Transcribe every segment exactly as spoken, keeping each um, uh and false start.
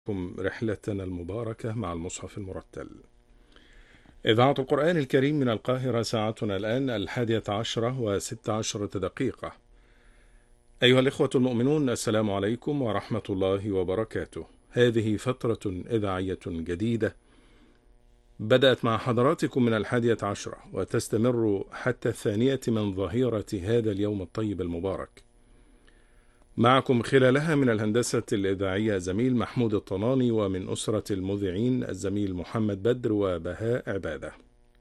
رحلتنا المباركة مع المصحف المرتل. إذاعة القرآن الكريم من القاهرة، ساعتنا الآن الحادية عشرة وست عشرة دقيقة. أيها الإخوة المؤمنون، السلام عليكم ورحمة الله وبركاته. هذه فترة إذاعية جديدة بدأت مع حضراتكم من الحادية عشرة وتستمر حتى الثانية من ظهيرة هذا اليوم الطيب المبارك. معكم خلالها من الهندسة الإذاعية زميل محمود الطناني، ومن أسرة المذيعين الزميل محمد بدر وبهاء عبادة.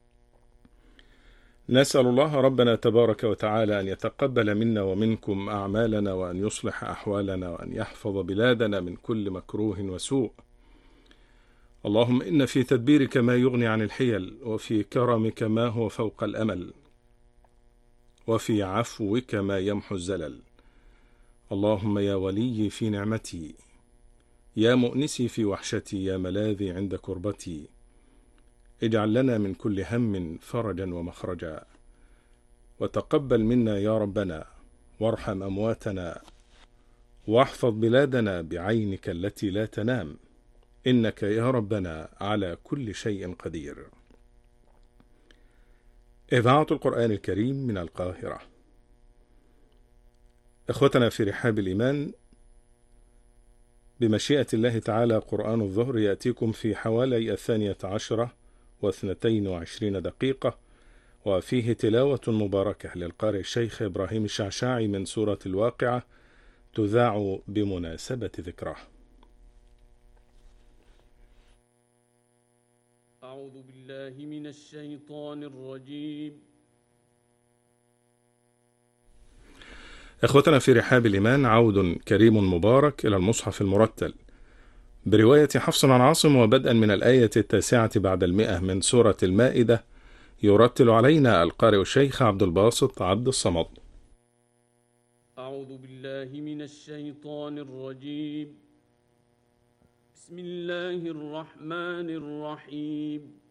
نسأل الله ربنا تبارك وتعالى أن يتقبل منا ومنكم أعمالنا، وأن يصلح أحوالنا، وأن يحفظ بلادنا من كل مكروه وسوء. اللهم إن في تدبيرك ما يغني عن الحيل، وفي كرمك ما هو فوق الأمل، وفي عفوك ما يمحو الزلل. اللهم يا ولي في نعمتي، يا مؤنسي في وحشتي، يا ملاذي عند كربتي، اجعل لنا من كل هم فرجا ومخرجا، وتقبل منا يا ربنا، وارحم أمواتنا، واحفظ بلادنا بعينك التي لا تنام، إنك يا ربنا على كل شيء قدير. إذاعة القرآن الكريم من القاهرة. إخوتنا في رحاب الإيمان، بمشيئة الله تعالى قرآن الظهر يأتيكم في حوالي الثانية عشرة واثنتين وعشرين دقيقة، وفيه تلاوة مباركة للقارئ الشيخ إبراهيم الشعشاعي من سورة الواقعة، تذاع بمناسبة ذكره. أعوذ بالله من الشيطان الرجيم. إخوتنا في رحاب الإيمان، عود كريم مبارك إلى المصحف المرتل برواية حفص عن عاصم، وبدءا من الآية التاسعة بعد المئة من سورة المائدة، يرتل علينا القارئ الشيخ عبد الباسط عبد الصمد. أعوذ بالله من الشيطان الرجيم. بسم الله الرحمن الرحيم.